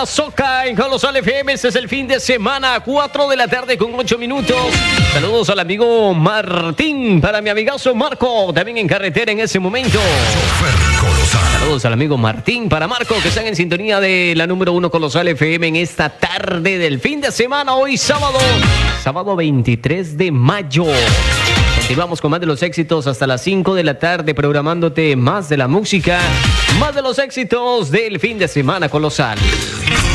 la soca en Colosal FM. Este es el fin de semana, 4 de la tarde con 8 minutos. Saludos al amigo Martín, para mi amigazo Marco, también en carretera en ese momento. Saludos al amigo Martín, para Marco, que están en sintonía de la número 1 Colosal FM en esta tarde del fin de semana. Hoy sábado 23 de mayo. Continuamos con más de los éxitos hasta las 5 de la tarde, programándote más de la música, más de los éxitos del fin de semana colosal.